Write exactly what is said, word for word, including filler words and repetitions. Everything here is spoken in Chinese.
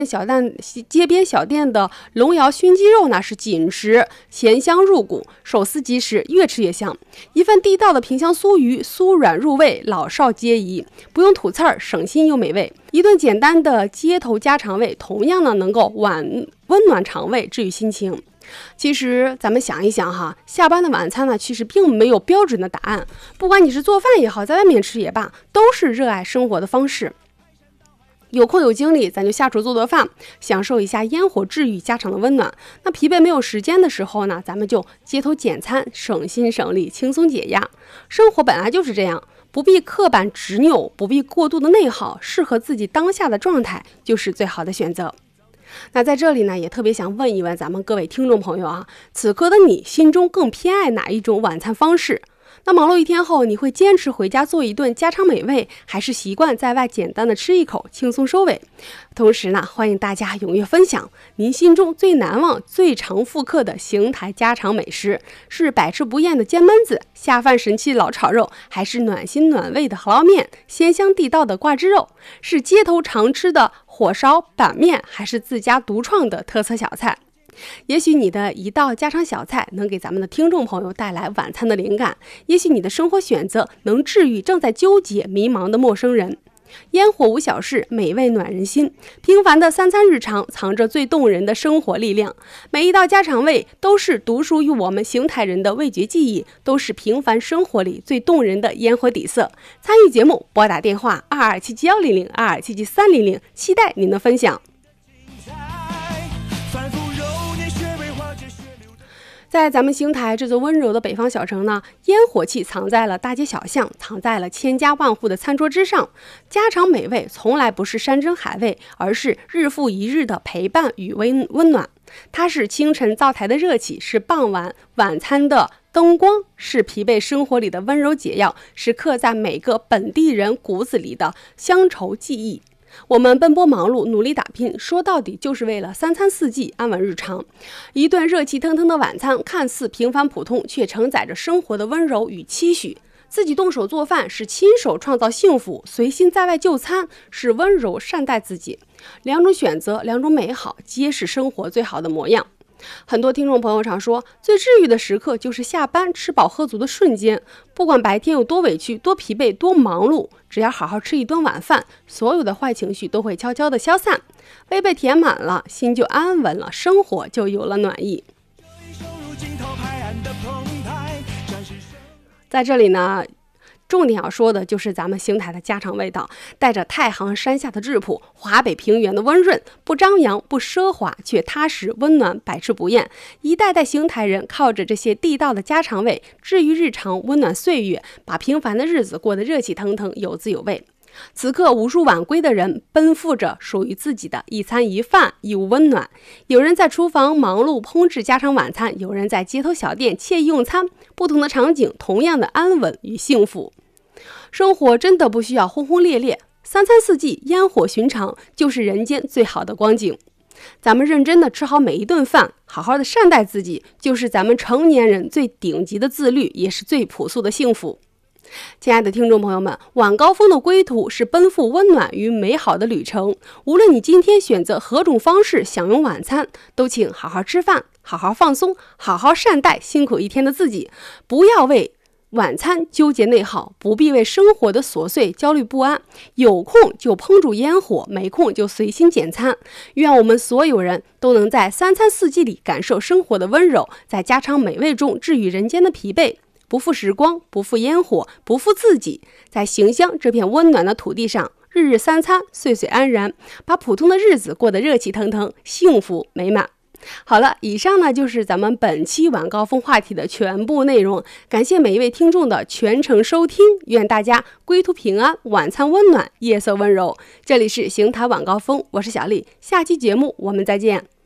小店街边小店的龙窑熏鸡肉呢是紧实咸香入骨，手撕即食，越吃越香。一份地道的萍乡酥鱼，酥软入味，老少皆宜，不用吐刺儿，省心又美味。一顿简单的街头家常味，同样呢能够温温暖肠胃，治愈心情。其实咱们想一想哈，下班的晚餐呢，其实并没有标准的答案。不管你是做饭也好，在外面吃也罢，都是热爱生活的方式。有空有精力，咱就下厨做做饭，享受一下烟火治愈家常的温暖。那疲惫没有时间的时候呢，咱们就街头简餐，省心省力，轻松解压。生活本来就是这样，不必刻板执拗，不必过度的内耗，适合自己当下的状态就是最好的选择。那在这里呢，也特别想问一问咱们各位听众朋友啊，此刻的你心中更偏爱哪一种晚餐方式？那忙碌一天后，你会坚持回家做一顿家常美味，还是习惯在外简单的吃一口，轻松收尾？同时呢，欢迎大家踊跃分享您心中最难忘、最常复刻的邢台家常美食，是百吃不厌的煎焖子、下饭神器老炒肉，还是暖心暖胃的郝捞面、鲜香地道的挂汁肉？是街头常吃的火烧板面，还是自家独创的特色小菜？也许你的一道家常小菜能给咱们的听众朋友带来晚餐的灵感，也许你的生活选择能治愈正在纠结迷茫的陌生人。烟火无小事，美味暖人心。平凡的三餐日常藏着最动人的生活力量，每一道家常味都是独属于我们邢台人的味觉记忆，都是平凡生活里最动人的烟火底色。参与节目，拨打电话二二七七幺零零二二七七三零零，期待您的分享。在咱们邢台这座温柔的北方小城呢，烟火气藏在了大街小巷，藏在了千家万户的餐桌之上。家常美味从来不是山珍海味，而是日复一日的陪伴与温温暖。它是清晨灶台的热气，是傍晚晚餐的灯光，是疲惫生活里的温柔解药，是刻在每个本地人骨子里的乡愁记忆。我们奔波忙碌，努力打拼，说到底就是为了三餐四季安稳日常。一顿热气腾腾的晚餐，看似平凡普通，却承载着生活的温柔与期许。自己动手做饭是亲手创造幸福，随心在外就餐是温柔善待自己。两种选择，两种美好，皆是生活最好的模样。很多听众朋友常说，最治愈的时刻就是下班吃饱喝足的瞬间。不管白天有多委屈、多疲惫、多忙碌，只要好好吃一顿晚饭，所有的坏情绪都会悄悄的消散。胃被填满了，心就安稳了，生活就有了暖意。在这里呢，重点要说的就是咱们邢台的家常味道，带着太行山下的质朴，华北平原的温润，不张扬不奢华，却踏实温暖，百吃不厌。一代代邢台人靠着这些地道的家常味，治愈日常，温暖岁月，把平凡的日子过得热气腾腾，有滋有味。此刻无数晚归的人奔赴着属于自己的一餐一饭，一屋温暖。有人在厨房忙碌烹制家常晚餐，有人在街头小店惬意用餐，不同的场景，同样的安稳与幸福。生活真的不需要轰轰烈烈，三餐四季烟火寻常，就是人间最好的光景。咱们认真的吃好每一顿饭，好好的善待自己，就是咱们成年人最顶级的自律，也是最朴素的幸福。亲爱的听众朋友们，晚高峰的归途是奔赴温暖与美好的旅程。无论你今天选择何种方式享用晚餐，都请好好吃饭，好好放松，好好善待辛苦一天的自己。不要为晚餐纠结内耗，不必为生活的琐碎焦虑不安。有空就烹煮烟火，没空就随心简餐。愿我们所有人都能在三餐四季里感受生活的温柔，在家常美味中治愈人间的疲惫。不负时光，不负烟火，不负自己，在邢乡这片温暖的土地上，日日三餐，岁岁安然，把普通的日子过得热气腾腾，幸福美满。好了，以上呢就是咱们本期晚高峰话题的全部内容，感谢每一位听众的全程收听，愿大家归途平安，晚餐温暖，夜色温柔。这里是邢台晚高峰，我是小丽，下期节目我们再见。